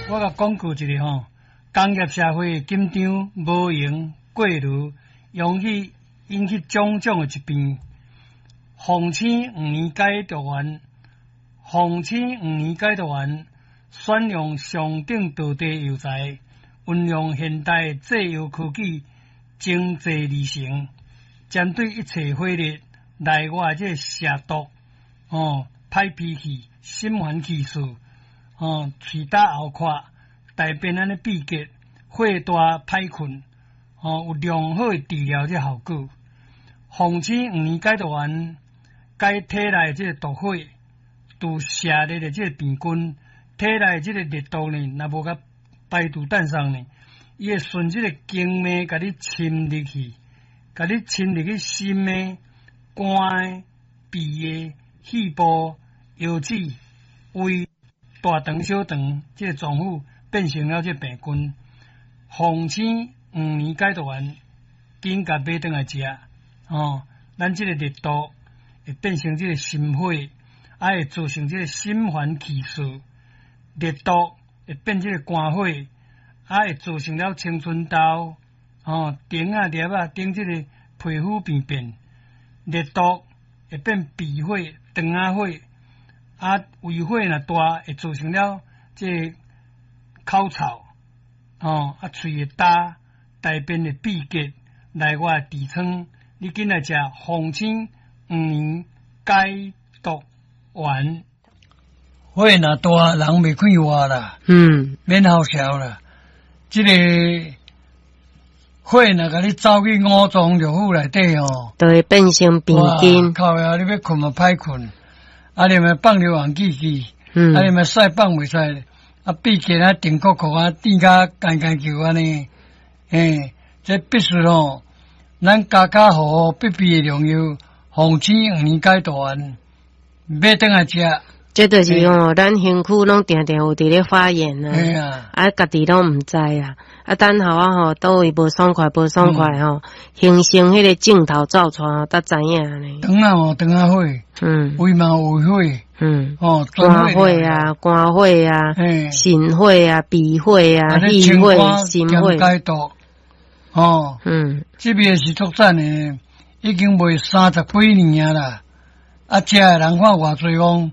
我甲讲句一个吼，工业社会紧张无闲过炉，容易引起种种的疾病。防青5年解毒丸，防青5年解毒丸选用上等道地药材，运用现代制药科技，精制而成，针对一切火热内外这蛇毒、歹脾气、心烦气数、喙焦喉渴、大便安尼闭结、火大歹困，有良好的治疗这效果。防青5年解毒丸解体内这个毒火，除蛇热的这个病菌，体内这个热毒呢，若无甲排除诞生呢，伊会顺这个经脉甲你侵入去，甲你侵入去心的、肝的、鼻的、肺部、腰子、胃、大肠、小肠这个脏腑变成了这个病菌。防青5年解毒丸，紧甲买转来食，咱这个热毒会变成这个心火，会造成这个心烦气躁，热毒会变这个肝火，会造成了青春痘、顶啊、裂啊、顶这个皮肤病变，热毒会变鼻火、肠啊火，胃火若大，会造成了这个口臭，喙会焦，大便会闭结，内外痔疮。你紧来食防青5年解毒丸，火若大，人袂开活啦，免好笑啦。这个火若甲你走去五脏六腑内底就会变成病菌。 靠呀！你要困嘛歹困，你咪放流汗气气，你咪屎放袂使，闭结定扣扣甜甲干干球安尼，这必须咱家家户户必备的良药，防青5年解毒丸，买转来食。 这就是咱身躯拢定定有伫咧发炎啊，家己拢毋知啊，等候倒位无爽快形成迄个镜头照出才知影呢。 肠啊火，胃嘛有火， 肝火啊，肾火啊，鼻火啊，肺火、心火。 解毒，这边是作战的，已经卖30几年啦，食的人看偌济讲。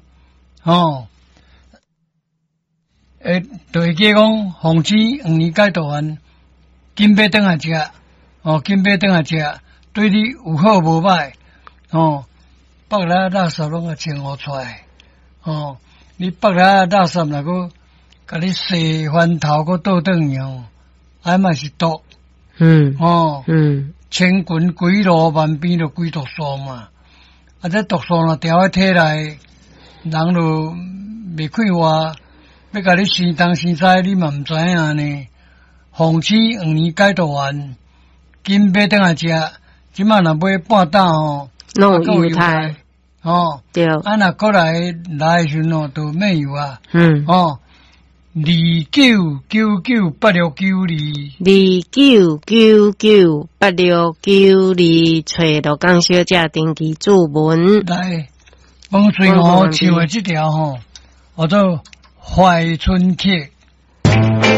就会记讲防青5年解毒丸，紧买转来食，对你有好无歹，北来垃圾拢个清互出来，你北来垃圾若个甲你洗翻头个倒转去嘛是毒，千群归路万变就归毒素嘛，这毒素若调喺体内。人就袂快活，要甲你生东生西，你嘛毋知影呢。防青5年解毒丸，紧买转来食。即摆若买半担拢有油菜，对。 若过来的时阵就免油啊。 299982，29998692，找到江小姐登记注文来。风水唱的这条叫做怀春客。